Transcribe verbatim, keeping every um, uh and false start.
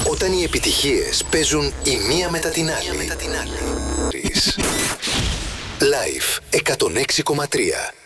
Όταν οι επιτυχίες παίζουν η μία μετά την άλλη. Live εκατόν έξι κόμμα τρία.